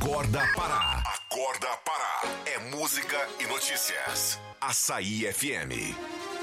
Acorda Pará. Acorda Pará. É música e notícias. Açaí FM.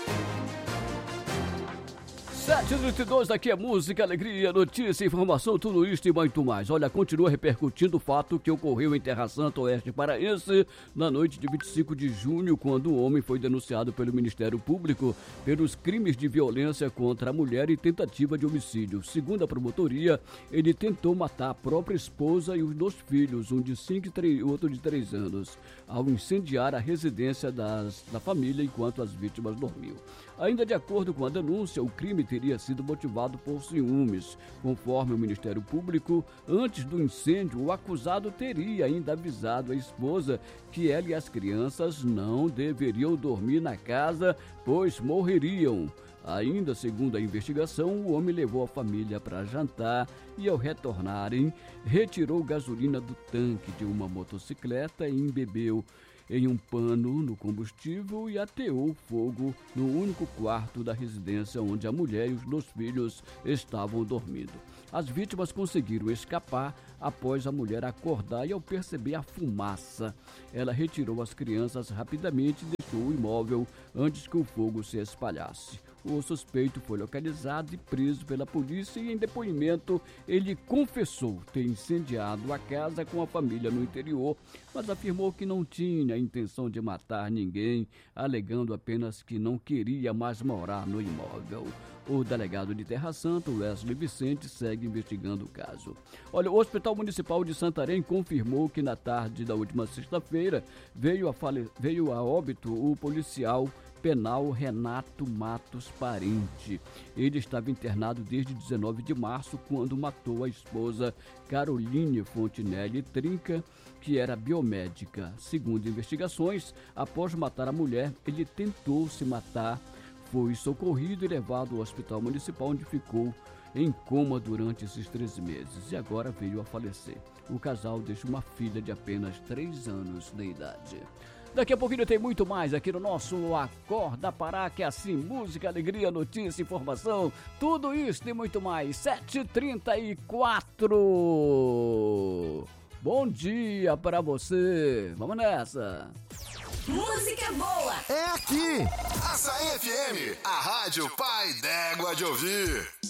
7h32, daqui é música, alegria, notícia, informação, tudo isso e muito mais. Olha, continua repercutindo o fato que ocorreu em Terra Santa, Oeste Paraense, na noite de 25 de junho, quando um homem foi denunciado pelo Ministério Público pelos crimes de violência contra a mulher e tentativa de homicídio. Segundo a promotoria, ele tentou matar a própria esposa e os 2 filhos, um de 5 e outro de 3 anos, ao incendiar a residência da família enquanto as vítimas dormiam. Ainda de acordo com a denúncia, o crime teria sido motivado por ciúmes. Conforme o Ministério Público, antes do incêndio, o acusado teria ainda avisado a esposa que ela e as crianças não deveriam dormir na casa, pois morreriam. Ainda segundo a investigação, o homem levou a família para jantar e, ao retornarem, retirou gasolina do tanque de uma motocicleta e embebeu em um pano no combustível e ateou fogo no único quarto da residência onde a mulher e os 2 filhos estavam dormindo. As vítimas conseguiram escapar após a mulher acordar e, ao perceber a fumaça, ela retirou as crianças rapidamente e deixou o imóvel antes que o fogo se espalhasse. O suspeito foi localizado e preso pela polícia e, em depoimento, ele confessou ter incendiado a casa com a família no interior, mas afirmou que não tinha a intenção de matar ninguém, alegando apenas que não queria mais morar no imóvel. O delegado de Terra Santa, Wesley Vicente, segue investigando o caso. Olha, o Hospital Municipal de Santarém confirmou que na tarde da última sexta-feira veio a óbito o policial penal Renato Matos Parente. Ele estava internado desde 19 de março, quando matou a esposa Caroline Fontinelli Trinca, que era biomédica. Segundo investigações, após matar a mulher, ele tentou se matar, foi socorrido e levado ao Hospital Municipal, onde ficou em coma durante esses 13 meses e agora veio a falecer. O casal deixa uma filha de apenas 3 anos de idade. Daqui a pouquinho tem muito mais aqui no nosso Acorda Pará, que é assim, música, alegria, notícia, informação, tudo isso e muito mais. 7h34. Bom dia pra você. Vamos nessa. Música boa é aqui. Açaí FM, a rádio pai d'égua de ouvir.